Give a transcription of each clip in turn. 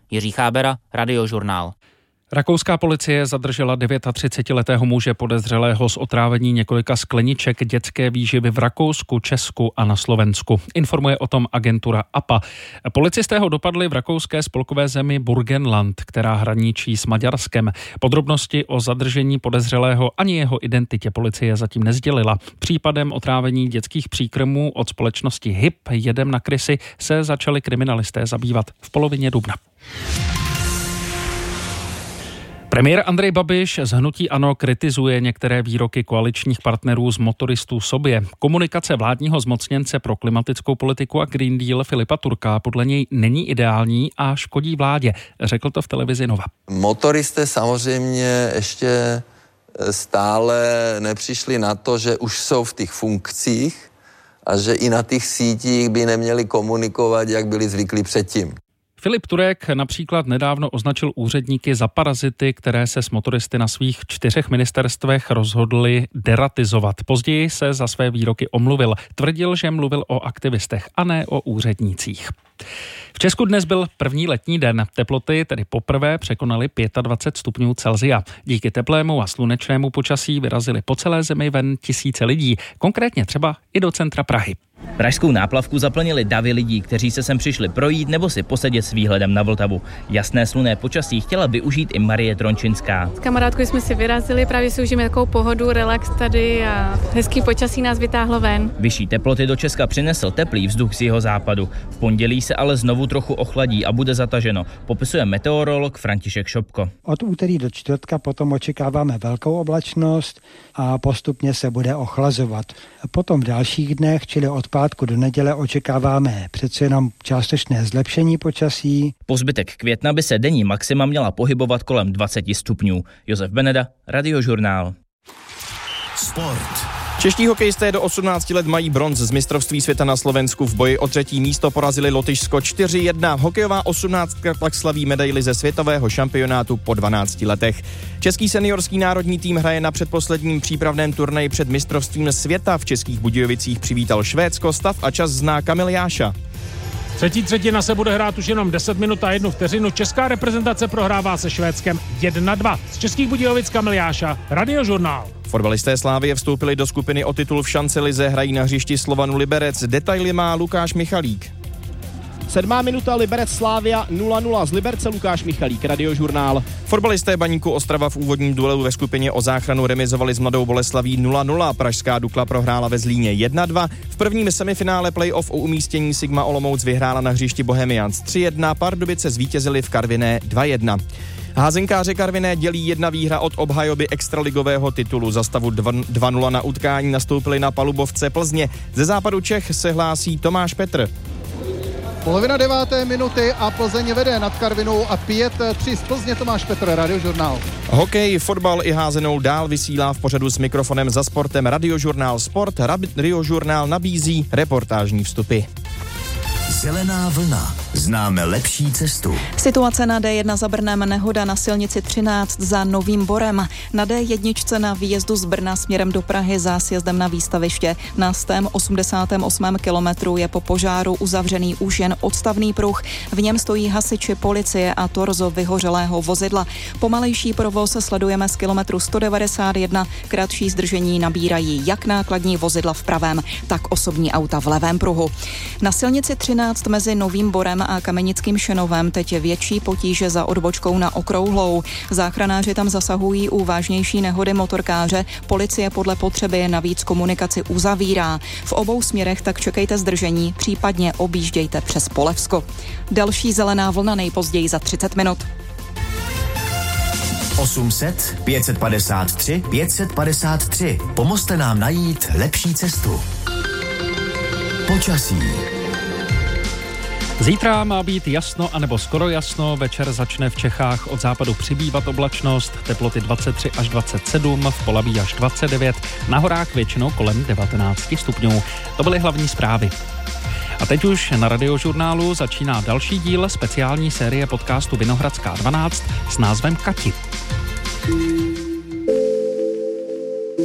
Jiří Chábera, Radiožurnál. Rakouská policie zadržela 39letého muže podezřelého z otrávení několika skleniček dětské výživy v Rakousku, Česku a na Slovensku. Informuje o tom agentura APA. Policisté ho dopadli v rakouské spolkové zemi Burgenland, která hraničí s Maďarskem. Podrobnosti o zadržení podezřelého ani jeho identitě policie zatím nesdělila. Případem otrávení dětských příkrmů od společnosti HIP Jedem na krysy se začali kriminalisté zabývat v polovině dubna. Premiér Andrej Babiš z hnutí ANO kritizuje některé výroky koaličních partnerů z Motoristů sobě. Komunikace vládního zmocněnce pro klimatickou politiku a Green Deal Filipa Turka podle něj není ideální a škodí vládě. Řekl to v televizi Nova. Motoristé samozřejmě ještě stále nepřišli na to, že už jsou v těch funkcích a že i na těch sítích by neměli komunikovat, jak byli zvyklí předtím. Filip Turek například nedávno označil úředníky za parazity, které se s motoristy na svých 4 ministerstvech rozhodli deratizovat. Později se za své výroky omluvil. Tvrdil, že mluvil o aktivistech a ne o úřednících. V Česku dnes byl první letní den. Teploty tedy poprvé překonaly 25 stupňů Celsia. Díky teplému a slunečnému počasí vyrazili po celé zemi ven tisíce lidí, konkrétně třeba i do centra Prahy. Pražskou náplavku zaplnili davy lidí, kteří se sem přišli projít nebo si posedět s výhledem na Vltavu. Jasné slunné počasí chtěla využít i Marie Trončinská. S kamarádkou jsme si vyrazili, právě si užijeme takovou pohodu, relax tady a hezký počasí nás vytáhlo ven. Vyšší teploty do Česka přinesl teplý vzduch z jihozápadu. V pondělí se ale znovu trochu ochladí a bude zataženo, popisuje meteorolog František Šopko. Od úterý do čtvrtka potom očekáváme velkou oblačnost a postupně se bude ochlazovat. Potom v dalších dnech, čili od pátku do neděle, očekáváme přece jenom částečné zlepšení počasí. Po zbytek května by se denní maxima měla pohybovat kolem 20 stupňů. Josef Beneda, Radiožurnál. Sport. Čeští hokejisté do 18 let mají bronz z mistrovství světa na Slovensku. V boji o 3. místo porazili Lotyšsko 4-1. Hokejová 18 pak slaví medaili ze světového šampionátu po 12 letech. Český seniorský národní tým hraje na předposledním přípravném turnaji před mistrovstvím světa. V Českých Budějovicích přivítal Švédsko. Stav a čas zná Kamil Jáša. Třetí třetina se bude hrát už jenom 10 minut a 1 vteřinu. Česká reprezentace prohrává se Švédskem 1-2. Z Českých Budějovic Kamil Jáša, Radiožurnál. Fotbalisté Slávie vstoupili do skupiny o titul v Šancelize, hrají na hřišti Slovanu Liberec. Detaily má Lukáš Michalík. 7. minuta, Liberec Slavia 0-0, z Liberce Lukáš Michalík, Radiožurnál. Fotbalisté Baníku Ostrava v úvodním duelu ve skupině o záchranu remizovali s Mladou Boleslaví 0-0, pražská Dukla prohrála ve Zlíně 1-2, v prvním semifinále playoff o umístění Sigma Olomouc vyhrála na hřišti Bohemians 3-1, Pardubice zvítězili v Karviné 2-1. Házenkáře Karviné dělí 1 výhra od obhajoby extraligového titulu. Za stavu 2-0 na utkání nastoupili na palubovce Plzně. Ze západu Čech se hlásí Tomáš Petr. Polovina 9. minuty a Plzeň vede nad Karvinou a 5-3 z Plzně. Tomáš Petr, Radiožurnál. Hokej, fotbal i házenou dál vysílá v pořadu s mikrofonem za sportem Radiožurnál Sport. Radiožurnál nabízí reportážní vstupy. Zelená vlna. Známe lepší cestu. Situace na D1 za Brnem, nehoda na silnici 13 za Novým Borem. Na D1 na výjezdu z Brna směrem do Prahy za sjezdem na výstaviště. Na 188. kilometru je po požáru uzavřený už jen odstavný pruh. V něm stojí hasiči, policie a torzo vyhořelého vozidla. Pomalejší provoz sledujeme z kilometru 191. Kratší zdržení nabírají jak nákladní vozidla v pravém, tak osobní auta v levém pruhu. Na silnici 13 mezi Novým Borem a Kamenickým Šenovem teď je větší potíže za odbočkou na Okrouhlou. Záchranáři tam zasahují u vážnější nehody motorkáře, policie podle potřeby navíc komunikaci uzavírá. V obou směrech tak čekejte zdržení, případně objíždějte přes Polevsko. Další zelená vlna nejpozději za 30 minut. 800 553 553. Pomozte nám najít lepší cestu. Počasí. Zítra má být jasno anebo skoro jasno, večer začne v Čechách od západu přibývat oblačnost, teploty 23 až 27, v Polabí až 29, na horách většinou kolem 19 stupňů. To byly hlavní zprávy. A teď už na Radiožurnálu začíná další díl speciální série podcastu Vinohradská 12 s názvem Kati.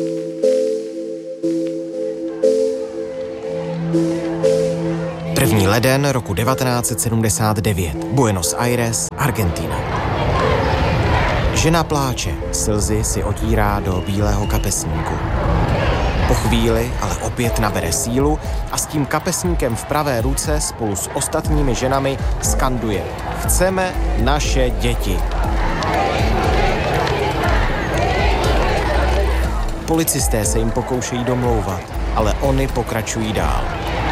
První leden roku 1979. Buenos Aires, Argentina. Žena pláče, slzy si otírá do bílého kapesníku. Po chvíli ale opět nabere sílu a s tím kapesníkem v pravé ruce spolu s ostatními ženami skanduje: chceme naše děti. Policisté se jim pokoušejí domlouvat, ale oni pokračují dál.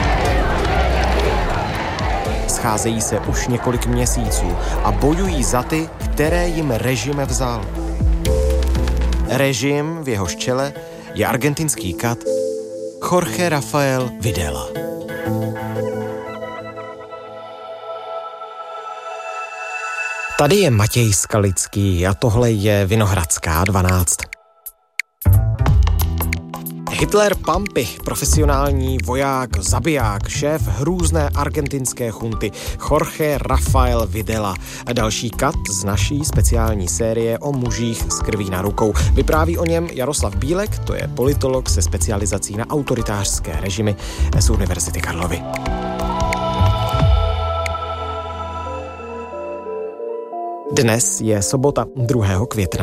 Scházejí se už několik měsíců a bojují za ty, které jim režim vzal. Režim, v jehož čele je argentinský kat Jorge Rafael Videla. Tady je Matěj Skalický a tohle je Vinohradská 12. Hitler Pampy, profesionální voják, zabiják, šéf hrůzné argentinské chunty Jorge Rafael Videla. Další kat z naší speciální série o mužích s krví na rukou. Vypráví o něm Jaroslav Bílek, to je politolog se specializací na autoritářské režimy z Univerzity Karlovy. Dnes je sobota 2. května.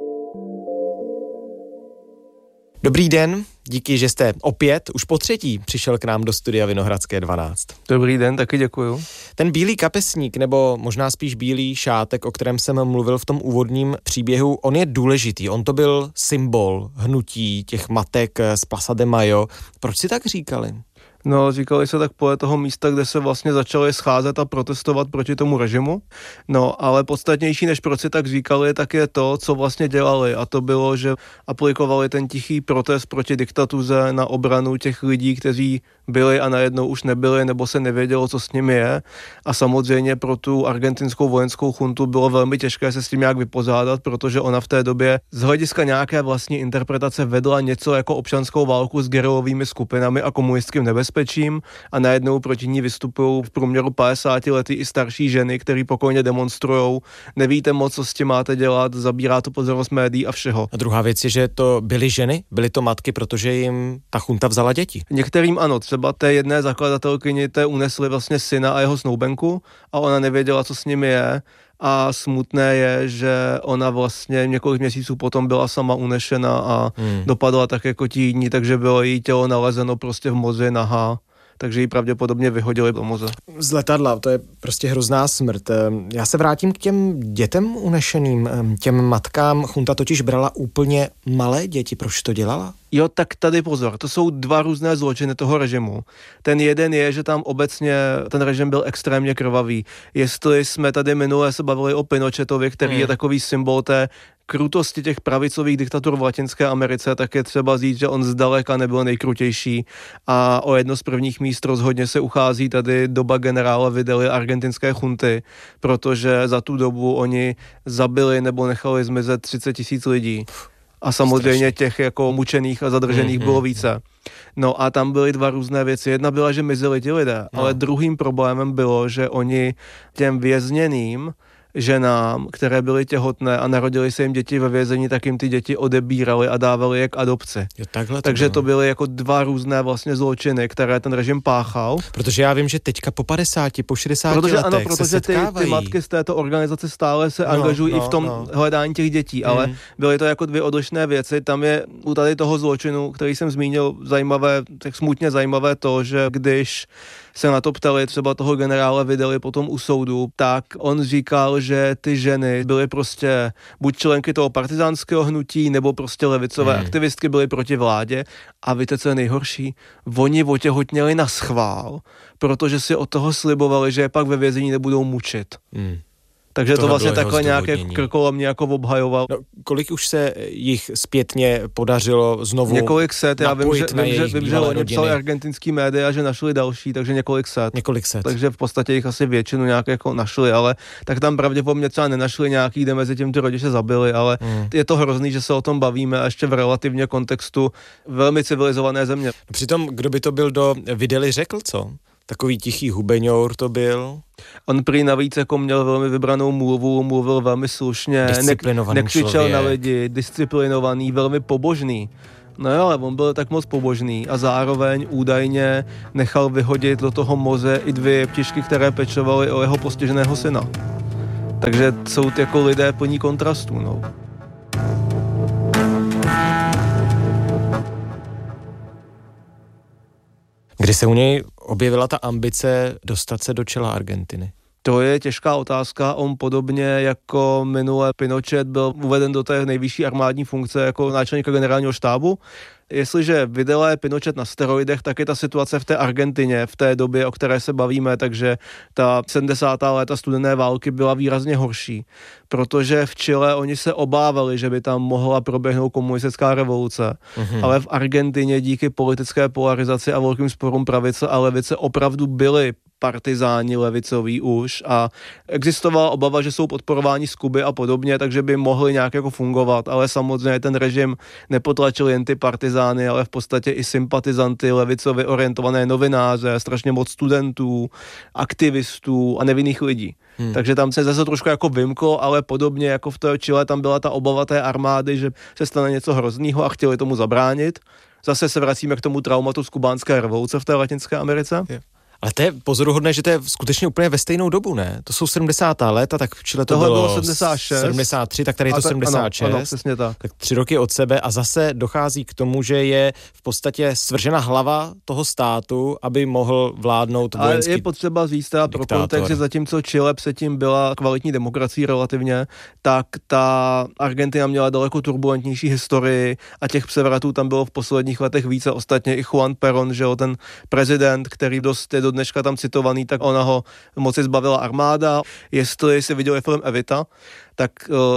Dobrý den, díky, že jste opět, už po třetí, přišel k nám do studia Vinohradské 12. Dobrý den, taky děkuju. Ten bílý kapesník, nebo možná spíš bílý šátek, o kterém jsem mluvil v tom úvodním příběhu, on je důležitý, on to byl symbol hnutí těch matek z Plaza de Mayo. Proč si tak říkali? No, říkali se tak podle toho místa, kde se vlastně začali scházet a protestovat proti tomu režimu. No, ale podstatnější, než proč si tak říkali, tak je to, co vlastně dělali. A to bylo, že aplikovali ten tichý protest proti diktatuře na obranu těch lidí, kteří byli a najednou už nebyli, nebo se nevědělo, co s nimi je. A samozřejmě pro tu argentinskou vojenskou chuntu bylo velmi těžké se s tím nějak vypořádat, protože ona v té době z hlediska nějaké vlastní interpretace vedla něco jako občanskou válku s gerilovými skupinami a komunistickým nebezpečím a najednou proti ní vystupují v průměru 50 letý i starší ženy, který pokojně demonstrujou. Nevíte moc, co s tím máte dělat, zabírá to pozornost médií a všeho. A druhá věc je, že to byly ženy, byly to matky, protože jim ta chunta vzala děti. Některým ano, třeba té jedné zakladatelkyni té unesli vlastně syna a jeho snoubenku a ona nevěděla, co s nimi je. A smutné je, že ona vlastně několik měsíců potom byla sama unešena a dopadla tak jako ti jiní, takže bylo její tělo nalezeno prostě v moři nahá. Takže ji pravděpodobně vyhodili do moře. Z letadla, to je prostě hrozná smrt. Já se vrátím k těm dětem unešeným, těm matkám. Chunta totiž brala úplně malé děti. Proč to dělala? Jo, tak tady pozor, to jsou dva různé zločiny toho režimu. Ten jeden je, že tam obecně ten režim byl extrémně krvavý. Jestli jsme tady minule se bavili o Pinochetovi, který je takový symbol té krutosti těch pravicových diktatur v Latinské Americe, tak je třeba říct, že on zdaleka nebyl nejkrutější a o jedno z prvních míst rozhodně se uchází tady doba generála Videly argentinské chunty, protože za tu dobu oni zabili nebo nechali zmizet 30 000 lidí. A samozřejmě těch jako mučených a zadržených bylo více. No a tam byly dva různé věci. Jedna byla, že mizeli ti lidé, ale druhým problémem bylo, že oni těm vězněným ženám, které byly těhotné a narodily se jim děti ve vězení, tak jim ty děti odebírali a dávali je k adopci. Jo, takže to byly jako dva různé vlastně zločiny, které ten režim páchal. Protože já vím, že teďka po 50, po 60 letech ano, protože ty matky z této organizace stále se angažují i v tom hledání těch dětí, ale byly to jako dvě odlišné věci. Tam je u tady toho zločinu, který jsem zmínil, zajímavé, tak smutně zajímavé to, že když se na to ptali třeba toho generála Videly potom u soudu, tak on říkal, že ty ženy byly prostě buď členky toho partizánského hnutí, nebo prostě levicové aktivistky, byly proti vládě. A víte, co je nejhorší? Oni otěhotněli na schvál, protože si od toho slibovali, že je pak ve vězení nebudou mučit. Takže to vlastně takhle nějaké krkolomně jako obhajoval. No, kolik už se jich zpětně podařilo znovu několik set, já vím, že oni psali argentinský média, že našli další, takže několik set. Takže v podstatě jich asi většinu nějak jako našli, ale tak tam pravděpodobně třeba nenašli nějaký, kde mezi tím ty rodiče zabili, ale je to hrozný, že se o tom bavíme a ještě v relativně kontextu velmi civilizované země. Přitom, kdo by to byl do Videly řekl, co? Takový tichý hubeňour to byl. On prý navíc jako měl velmi vybranou mluvu, mluvil velmi slušně, nekřičel na lidi, disciplinovaný, velmi pobožný. No jo, ale on byl tak moc pobožný a zároveň údajně nechal vyhodit do toho moře i 2 jeptišky, které pečovaly o jeho postiženého syna. Takže jsou jako lidé plní kontrastů, no. Kdy se u něj objevila ta ambice dostat se do čela Argentiny? To je těžká otázka. On podobně jako minule Pinochet byl uveden do té nejvyšší armádní funkce jako náčelníka generálního štábu. Jestliže Videla je Pinochet na steroidech, tak je ta situace v té Argentině v té době, o které se bavíme, takže ta 70. léta studené války byla výrazně horší, protože v Chile oni se obávali, že by tam mohla proběhnout komunistická revoluce, ale v Argentině díky politické polarizaci a velkým sporům pravice a levice opravdu byli partizáni levicoví už a existovala obava, že jsou podporováni z Kuby a podobně, takže by mohli nějak jako fungovat, ale samozřejmě ten režim nepotlačil jen ty partizány, ale v podstatě i sympatizanty, levicově orientované novináře, strašně moc studentů, aktivistů a nevinných lidí. Takže tam se zase trošku jako vymklo, ale podobně jako v té Chile tam byla ta obava té armády, že se stane něco hroznýho a chtěli tomu zabránit. Zase se vracíme k tomu traumatu z kubánské revoluce v té Latinské Americe. Ale to je pozoruhodné, že to je skutečně úplně ve stejnou dobu, ne? To jsou 70. léta, tak v Chile to bylo 76. 73, tak tady je to 76. Ano, přesně tak. Tak 3 roky od sebe a zase dochází k tomu, že je v podstatě svržena hlava toho státu, aby mohl vládnout vojenský. Ale je potřeba říct teda pro kontext, že zatímco Chile předtím byla kvalitní demokracií relativně, tak ta Argentina měla daleko turbulentnější historii a těch převratů tam bylo v posledních letech více. Ostatně i Juan Perón, že jo, ten prezident, který dost do dneška tam citovaný, tak ona ho moci zbavila armáda. Jestli si viděl film Evita, tak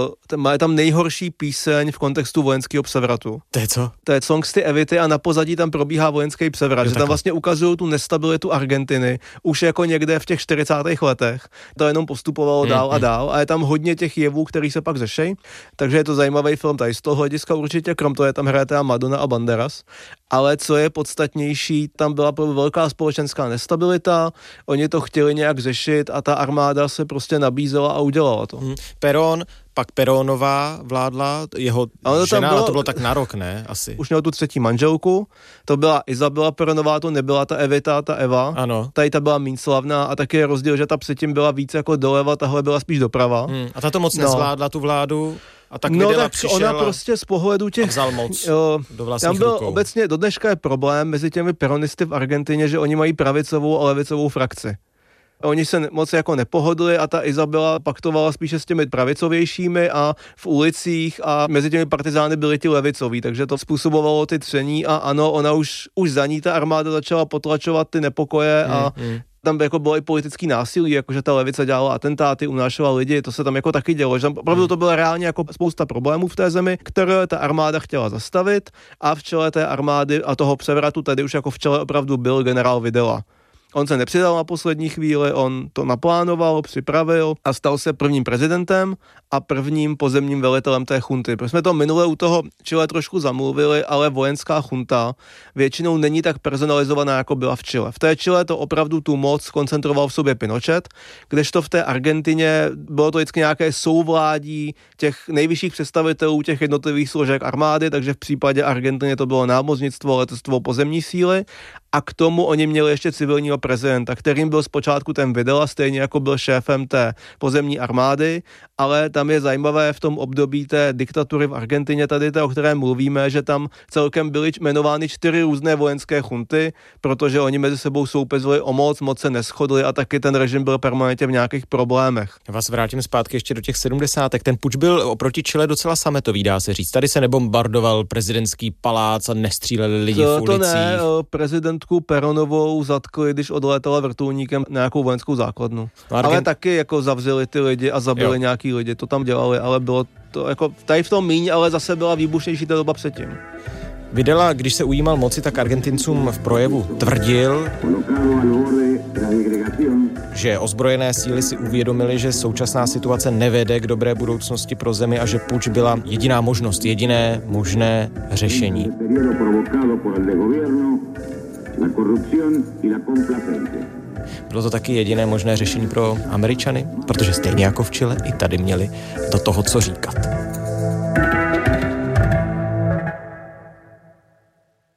má tam nejhorší píseň v kontextu vojenského převratu. To je co? To je song z ty Evity a na pozadí tam probíhá vojenský převrat. Že tam vlastně ukazují tu nestabilitu Argentiny už jako někde v těch 40. letech. To jenom postupovalo dál a dál a je tam hodně těch jevů, který se pak řeší. Takže je to zajímavý film tady z toho hlediska určitě, krom toho je tam hraje teda Madonna a Banderas. Ale co je podstatnější, tam byla velká společenská nestabilita, oni to chtěli nějak řešit a ta armáda se prostě nabízela a udělala to. Perón, pak Perónová vládla, jeho žena, ale to bylo tak na rok, ne? Asi. Už měl tu 3. manželku, to byla Izabela Perónová, to nebyla ta Evita, ta Eva. Ano. Tady ta byla méně slavná a taky je rozdíl, že ta předtím byla víc jako doleva, tahle byla spíš doprava. A ta to moc nezvládla tu vládu. A tak tak ona prostě z pohledu těch... Vzal moc do vlastních tam byl rukou. Obecně do dneška je problém mezi těmi peronisty v Argentině, že oni mají pravicovou a levicovou frakci. Oni se moc jako nepohodli a ta Izabela paktovala spíše s těmi pravicovějšími a v ulicích a mezi těmi partizány byli ti levicoví, takže to způsobovalo ty tření a ano, ona už za ní ta armáda začala potlačovat ty nepokoje a tam jako bylo i politický násilí, jakože ta levice dělala atentáty, unášela lidi, to se tam jako taky dělo, že tam opravdu to bylo reálně jako spousta problémů v té zemi, které ta armáda chtěla zastavit a v čele té armády a toho převratu tady už jako v čele opravdu byl generál Videla. On se nepřidal na poslední chvíli, on to naplánoval, připravil a stal se prvním prezidentem a prvním pozemním velitelem té chunty. Protože jsme to minule u toho Chile trošku zamluvili, ale vojenská chunta většinou není tak personalizovaná, jako byla v Chile. V té Chile to opravdu tu moc koncentroval v sobě Pinochet, kdežto v té Argentině bylo to vždycky nějaké souvládí těch nejvyšších představitelů těch jednotlivých složek armády, takže v případě Argentiny to bylo námořnictvo, letectvo, pozemní síly a k tomu oni měli ještě civilního prezidenta, kterým byl zpočátku ten Videla, stejně jako byl šéfem té pozemní armády, ale tam je zajímavé v tom období té diktatury v Argentině, tady o které mluvíme, že tam celkem byly jmenovány 4 různé vojenské chunty, protože oni mezi sebou soupezili o moc se neschodli a taky ten režim byl permanentně v nějakých problémech. Já vás vrátím zpátky ještě do těch 70. Ten puč byl oproti Chile docela sametový, dá se říct. Tady se nebombardoval prezidentský palác a nestříleli lidi v ulicích. To ne, prezidentku Peronovou zatkli, když odlétala vrtulníkem na nějakou vojenskou základnu. Ale taky jako zavřeli ty lidi a zabili nějaký lidi, to tam dělali, ale bylo to jako tady v tom míň, ale zase byla výbušnější ta doba předtím. Videla, když se ujímal moci, tak Argentincům v projevu tvrdil, že ozbrojené síly si uvědomili, že současná situace nevede k dobré budoucnosti pro zemi a že puč byla jediná možnost, jediné možné řešení. Bylo to taky jediné možné řešení pro Američany, protože stejně jako v Chile i tady měli do toho co říkat.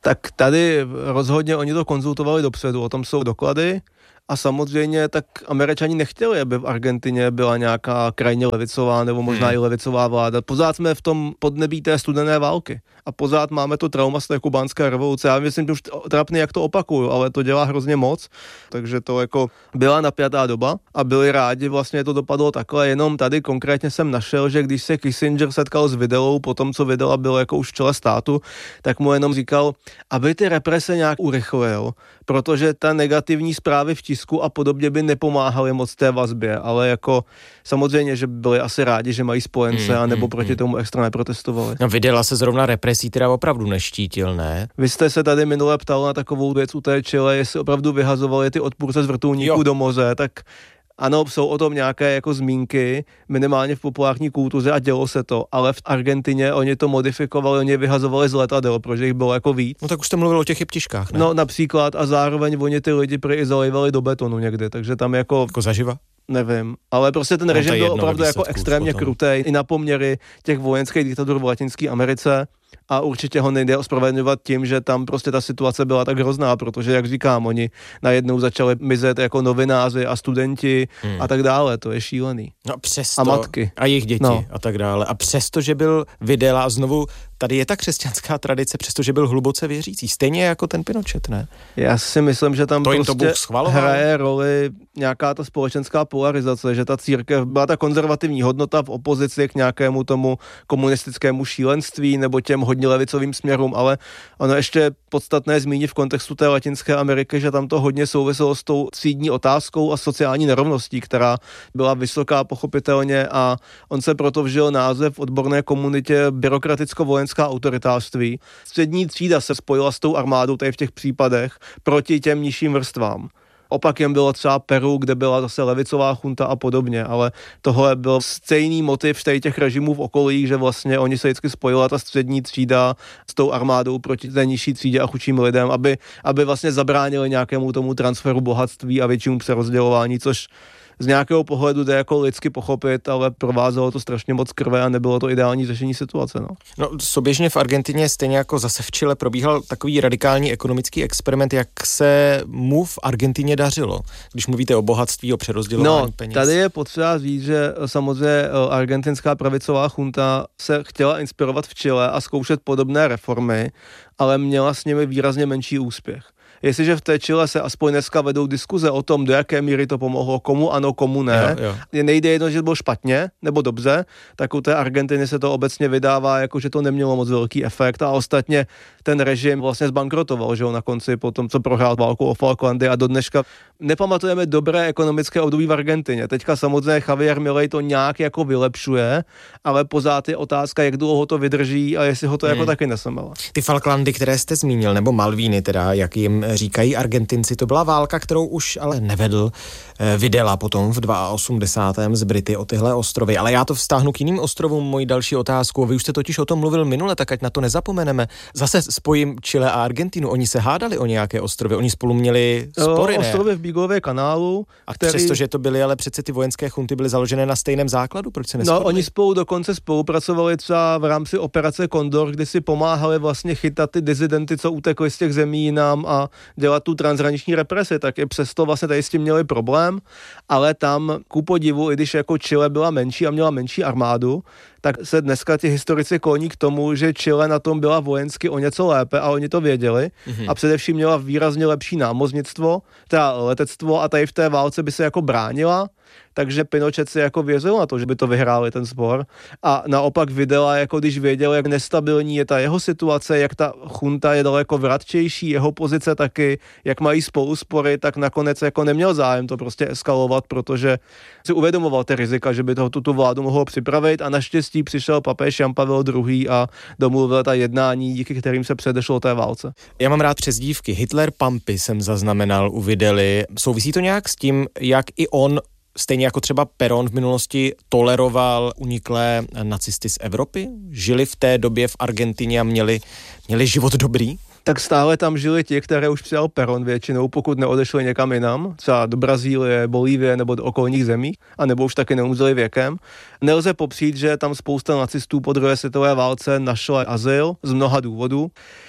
Tak tady rozhodně oni to konzultovali dopředu, o tom jsou doklady. A samozřejmě tak Američani nechtěli, aby v Argentině byla nějaká krajně levicová nebo možná i levicová vláda. Pořád jsme v tom podnebí té studené války. A pořád máme to trauma z té kubánské revoluce. Já myslím, že už trapný, jak to opakuju, ale to dělá hrozně moc. Takže to jako byla napjatá doba a byli rádi, vlastně to dopadlo takhle. Jenom tady konkrétně jsem našel, že když se Kissinger setkal s Videlou, po tom, co Videla byl jako už v čele státu, tak mu jenom říkal, aby ty represe nějak urychlil, protože ta negativní zprávy v tisku a podobně by nepomáhaly moc té vazbě, ale jako samozřejmě, že byli asi rádi, že mají spojence a nebo proti tomu extra neprotestovali. No, Videla se zrovna represí teda opravdu neštítil, ne? Vy jste se tady minule ptal na takovou věc u té Chile, jestli opravdu vyhazovali ty odpůrce z vrtulníků do moře, tak ano, jsou o tom nějaké jako zmínky, minimálně v populární kultuře a dělo se to, ale v Argentině oni to modifikovali, oni vyhazovali z letadel, protože jich bylo jako víc. No tak už jste mluvil o těch jeptiškách, ne? No například a zároveň oni ty lidi i zalejvali do betonu někdy, takže tam jako zaživa? Nevím, ale prostě ten režim byl opravdu jako extrémně krutej i na poměry těch vojenských diktatur v Latinské Americe. A určitě ho nejde ospravedlňovat tím, že tam prostě ta situace byla tak hrozná, protože, jak říkám, oni najednou začali mizet jako novináři a studenti a tak dále, to je šílený. No přesto, a matky. A jejich děti a tak dále. A přesto, že byl Videla, a znovu, tady je ta křesťanská tradice, přestože byl hluboce věřící, stejně jako ten Pinochet, ne? Já si myslím, že tam to prostě hraje roli nějaká ta společenská polarizace, že ta církev byla ta konzervativní hodnota v opozici k nějakému tomu komunistickému šílenství nebo těm hodně levicovým směrům, ale ono ještě podstatné zmínit v kontextu té Latinské Ameriky, že tam to hodně souviselo s tou třídní otázkou a sociální nerovností, která byla vysoká pochopitelně a on se proto vžil název v odborné komunitě byrokraticko-vojenská autoritářství. Střední třída se spojila s tou armádou tady v těch případech proti těm nižším vrstvám. Opakem bylo třeba Peru, kde byla zase levicová chunta a podobně, ale tohle byl stejný motiv těch režimů v okolí, že vlastně oni se vždycky spojila ta střední třída s tou armádou proti té nižší třídě a chudším lidem, aby vlastně zabránili nějakému tomu transferu bohatství a většímu přerozdělování, což z nějakého pohledu jde jako lidsky pochopit, ale provázelo to strašně moc krve a nebylo to ideální řešení situace. No, soběžně v Argentině, stejně jako zase v Chile, probíhal takový radikální ekonomický experiment, jak se mu v Argentině dařilo, když mluvíte o bohatství, o přerozdělování peněz. Tady je potřeba říct, že samozřejmě argentinská pravicová chunta se chtěla inspirovat v Chile a zkoušet podobné reformy, ale měla s nimi výrazně menší úspěch. Jestliže v té Chile se aspoň dneska vedou diskuze o tom, do jaké míry to pomohlo, komu ano, komu ne, nejde jedno, že to bylo špatně nebo dobře, tak u té Argentiny se to obecně vydává, jako že to nemělo moc velký efekt a ostatně ten režim vlastně zbankrotoval, že jo, na konci po tom, co prohrál válku o Falklandy a do dneška nepamatujeme dobré ekonomické období v Argentině. Teďka samozřejmě Javier Milei to nějak jako vylepšuje, ale pořád je otázka, jak dlouho to vydrží a jestli ho to jako taky nesemele. Ty Falklandy, které jste zmínil, nebo Malvíny teda, jak jim říkají Argentinci, to byla válka, kterou už ale nevedl Videla potom v 82. z Brity o tyhle ostrovy. Ale já to vztáhnu k jiným ostrovům, moji další otázku. Vy už jste totiž o tom mluvil minule, tak ať na to nezapomeneme. Zase spojím Chile a Argentinu. Oni se hádali o nějaké ostrovy, oni spolu měli spory, ne? Ostrovy v Beaglevě kanálu. A přestože to byly, ale přece ty vojenské chunty byly založené na stejném základu, proč se neshodli? No, oni spolu dokonce spolupracovali třeba v rámci operace Condor, kdy si pomáhali vlastně chytat ty dizidenty, co utekli z těch zemí jinam a dělat tu transhraniční represi, tak i přesto vlastně tady s tím měli problém, ale tam ku podivu, i když jako Chile byla menší a měla menší armádu, tak se dneska ti historici kloní k tomu, že Chile na tom byla vojensky o něco lépe a oni to věděli a především měla výrazně lepší námořnictvo, teda letectvo a tady v té válce by se jako bránila, takže Pinochet si jako věřil na to, že by to vyhráli ten spor a naopak Videla, jako když věděl, jak nestabilní je ta jeho situace, jak ta chunta je daleko vratčejší, jeho pozice taky, jak mají spolu spory, tak nakonec jako neměl zájem to prostě eskalovat, protože si uvědomoval ty rizika, že by tu vládu mohlo připravit a naštěstí přišel papež Jan Pavel II. A domluvil ta jednání, díky kterým se předešlo té válce. Já mám rád přezdívky. Hitler Pampy jsem zaznamenal u Videly. Souvisí to nějak s tím, jak i on stejně jako třeba Perón v minulosti toleroval uniklé nacisty z Evropy? Žili v té době v Argentině a měli život dobrý? Tak stále tam žili ti, které už přijal Perón většinou, pokud neodešli někam jinam, třeba do Brazílie, Bolívie nebo do okolních zemí, a nebo už taky neumřeli věkem. Nelze popřít, že tam spousta nacistů po druhé světové válce našla azyl z mnoha důvodů.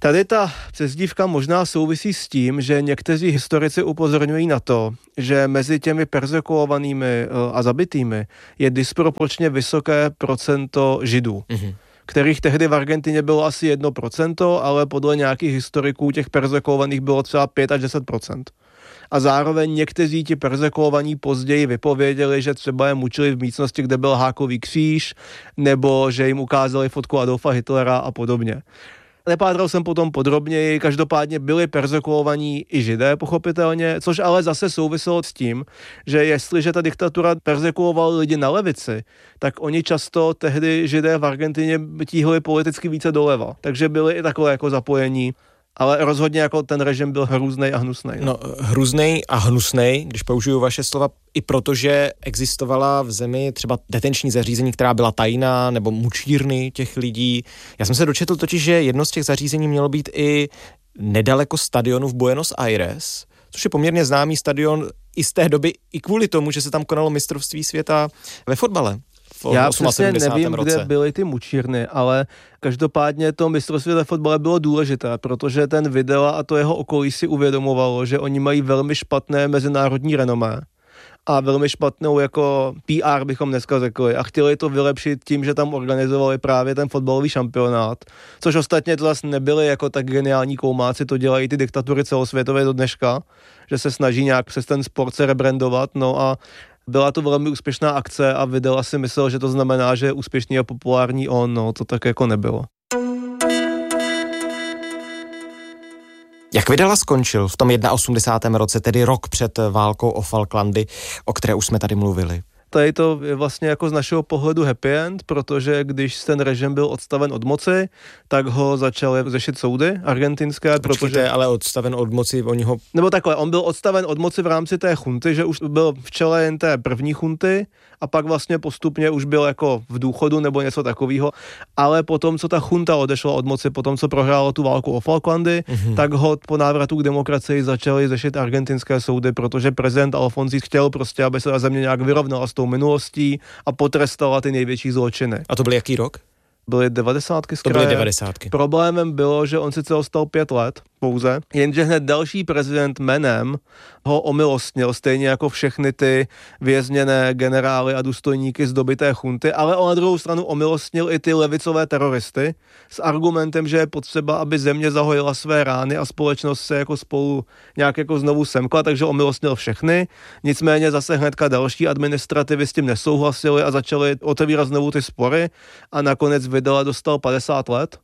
Tady ta přezdívka možná souvisí s tím, že někteří historici upozorňují na to, že mezi těmi perzekuovanými a zabitými je disproporčně vysoké procento Židů, kterých tehdy v Argentině bylo asi 1%, ale podle nějakých historiků těch perzekuovaných bylo třeba 5 až 10%. A zároveň někteří ti perzekuovaní později vypověděli, že třeba je mučili v místnosti, kde byl hákový kříž, nebo že jim ukázali fotku Adolfa Hitlera a podobně. Nepátral jsem potom podrobněji, každopádně byli perzekuovaní i Židé, pochopitelně, což ale zase souviselo s tím, že jestliže ta diktatura perzekuovala lidi na levici, tak oni často tehdy Židé v Argentině tíhli politicky více doleva. Takže byli i takové jako zapojení. Ale rozhodně jako ten režim byl hrůznej a hnusnej. No, hrůznej a hnusnej, když použiju vaše slova, i protože existovala v zemi třeba detenční zařízení, která byla tajná, nebo mučírny těch lidí. Já jsem se dočetl totiž, že jedno z těch zařízení mělo být i nedaleko stadionu v Buenos Aires, což je poměrně známý stadion i z té doby, i kvůli tomu, že se tam konalo mistrovství světa ve fotbale. Já přesně nevím, kde byly ty mučírny, ale každopádně to mistrovství ve fotbale bylo důležité, protože ten Videla a to jeho okolí si uvědomovalo, že oni mají velmi špatné mezinárodní renomé a velmi špatnou jako PR bychom dneska řekli a chtěli to vylepšit tím, že tam organizovali právě ten fotbalový šampionát, což ostatně to zase nebyli jako tak geniální koumáci, to dělají ty diktatury celosvětové do dneška, že se snaží nějak přes ten sport se rebrandovat, no a byla to velmi úspěšná akce a Videla si myslel, že to znamená, že je úspěšný a populární on, no to tak jako nebylo. Jak Videla skončil v tom 81. roce, tedy rok před válkou o Falklandy, o které už jsme tady mluvili? Tady to je vlastně jako z našeho pohledu happy end, protože když ten režim byl odstaven od moci, tak ho začaly řešit soudy argentinské. Počkejte, ale odstaven od moci, oni ho... Nebo takhle, on byl odstaven od moci v rámci té chunty, že už byl v čele jen té první chunty a pak vlastně postupně už byl jako v důchodu nebo něco takového, ale potom, co ta chunta odešla od moci, potom, co prohrála tu válku o Falklandy, tak ho po návratu k demokracii začaly řešit argentinské soudy, protože prezident Alfonsi chtěl prostě, aby se ta země nějak vyrovnala s tou minulostí a potrestala ty největší zločiny. A to byl jaký rok? Byly 90. To byly 90. Problémem bylo, že on sice ostal 5 let pouze, jenže hned další prezident Menem ho omilostnil, stejně jako všechny ty vězněné generály a důstojníky z doby té chunty, ale on na druhou stranu omilostnil i ty levicové teroristy s argumentem, že je potřeba, aby země zahojila své rány a společnost se jako spolu nějak jako znovu semkla, takže omilostnil všechny. Nicméně zase hnedka další administrativy s tím nesouhlasili a začali otevírat znovu ty spory a nakonec Videla dostal 50 let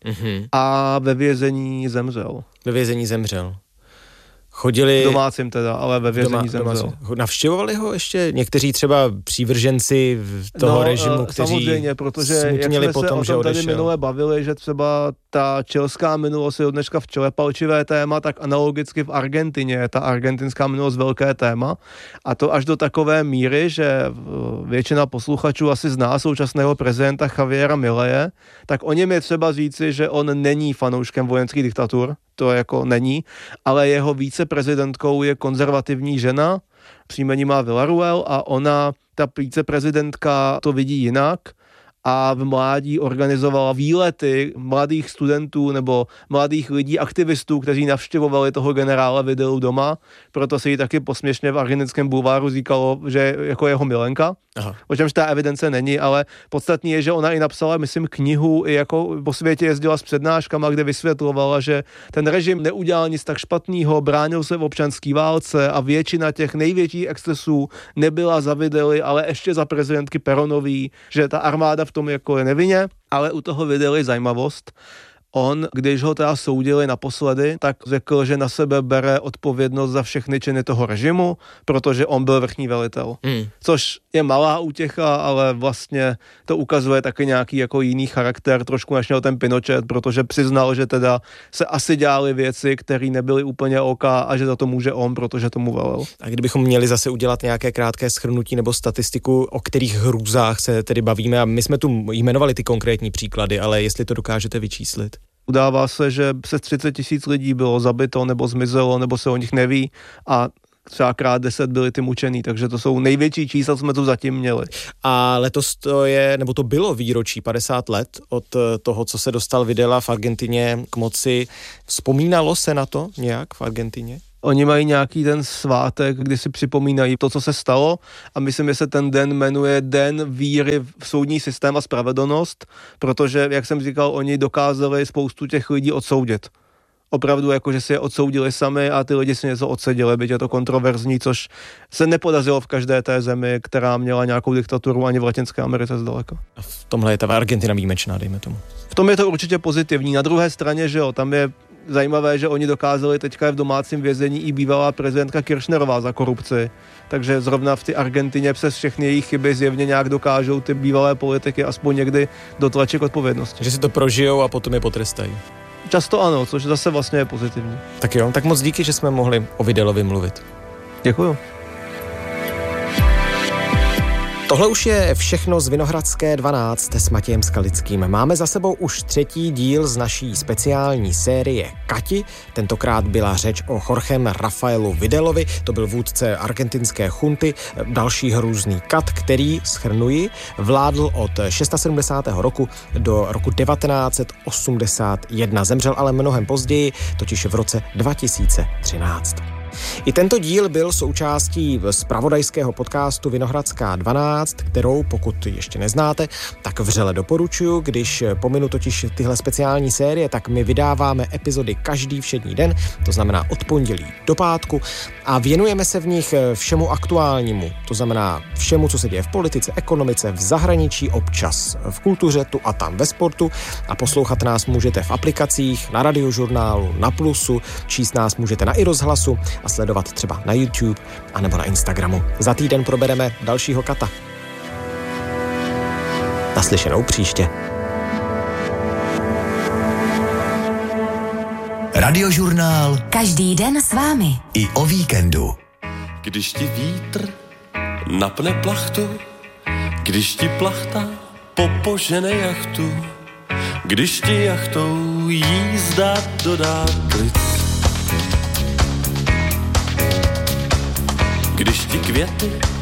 a ve vězení zemřel. Ve vězení zemřel. Chodili... Domácím teda, ale ve vězení zemřel. Navštěvovali ho ještě někteří třeba přívrženci toho režimu, kteří samozřejmě, protože jak jsme potom, se o tom tady minule bavili, že třeba ta chilská minulost je od dneška v Chile palčivé téma, tak analogicky v Argentině je ta argentinská minulost velké téma a to až do takové míry, že většina posluchačů asi zná současného prezidenta Javiera Mileje, tak o něm je třeba říci, že on není fanouškem vojenských diktatur, to jako není, ale jeho viceprezidentkou je konzervativní žena, příjmení má Villaruel a ona, ta viceprezidentka, to vidí jinak a v mládí organizovala výlety mladých studentů nebo mladých lidí, aktivistů, kteří navštěvovali toho generála Videlu doma, proto se jí taky posměšně v argentinském bulváru říkalo, že jako jeho milenka. Aha. O čemž ta evidence není, ale podstatný je, že ona i napsala, myslím, knihu, i jako po světě jezdila s přednáškama, kde vysvětlovala, že ten režim neudělal nic tak špatného, bránil se v občanské válce a většina těch největších excesů nebyla za Videly, ale ještě za prezidentky Peronový, že ta armáda v tom jako je nevinně, ale u toho Videly zajímavost. On, když ho teda soudili naposledy, tak řekl, že na sebe bere odpovědnost za všechny činy toho režimu, protože on byl vrchní velitel. Což je malá útěcha, ale vlastně to ukazuje taky nějaký jako jiný charakter, trošku našel ten Pinochet, protože přiznal, že teda se asi dělaly věci, které nebyly úplně OK a že za to může on, protože tomu velel. A kdybychom měli zase udělat nějaké krátké shrnutí nebo statistiku, o kterých hrůzách se tedy bavíme, a my jsme tu jmenovali ty konkrétní příklady, ale jestli to dokážete vyčíslit. Udává se, že přes 30 000 lidí bylo zabito nebo zmizelo, nebo se o nich neví a třeba krát 10 byly ty mučený, takže to jsou největší čísla, co jsme tu zatím měli. A letos to bylo výročí 50 let od toho, co se dostal Videla v Argentině k moci. Vzpomínalo se na to nějak v Argentině? Oni mají nějaký ten svátek, kdy si připomínají to, co se stalo, a myslím, že se ten den jmenuje Den víry v soudní systém a spravedlnost, protože, jak jsem říkal, oni dokázali spoustu těch lidí odsoudit. Opravdu, jako že si je odsoudili sami a ty lidi si něco odseděli, byť je to kontroverzní, což se nepodařilo v každé té zemi, která měla nějakou diktaturu, ani v Latinské Americe zdaleka. A v tomhle je ta Argentina výjimečná, dejme tomu. V tom je to určitě pozitivní. Na druhé straně, že jo, tam je zajímavé, že oni dokázali, teďka je v domácím vězení i bývalá prezidentka Kirchnerová za korupci, takže zrovna v té Argentině přes všechny jejich chyby zjevně nějak dokážou ty bývalé politiky aspoň někdy dotlačit k odpovědnosti. Že si to prožijou a potom je potrestají. Často ano, což zase vlastně je pozitivní. Tak jo, tak moc díky, že jsme mohli o Videlovi mluvit. Děkuju. Tohle už je všechno z Vinohradské 12 s Matějem Skalickým. Máme za sebou už 3. díl z naší speciální série Kati. Tentokrát byla řeč o Jorgem Rafaelu Videlovi, to byl vůdce argentinské chunty, další hrůzný kat, který, shrnuji, vládl od 76. roku do roku 1981. Zemřel ale mnohem později, totiž v roce 2013. I tento díl byl součástí zpravodajského podcastu Vinohradská 12, kterou, pokud ještě neznáte, tak vřele doporučuji. Když pominu totiž tyhle speciální série, tak my vydáváme epizody každý všední den, to znamená od pondělí do pátku, a věnujeme se v nich všemu aktuálnímu, to znamená všemu, co se děje v politice, ekonomice, v zahraničí, občas v kultuře, tu a tam ve sportu, a poslouchat nás můžete v aplikacích, na Radiožurnálu, na Plusu, číst nás můžete na iRozhlasu a sledovat třeba na YouTube anebo na Instagramu. Za týden probereme dalšího kata. Naslyšenou příště. Radiožurnál. Každý den s vámi. I o víkendu. Když ti vítr napne plachtu, když ti plachta popožene jachtu, když ti jachtou jízda dodá klid, když ti květy